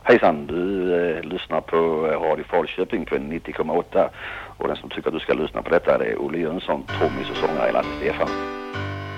Hejsan, du lyssnar på Radio Falköping på 90,8 och den som tycker att du ska lyssna på detta är Olle Jönsson, trummis och sångare i Lasse Stefan.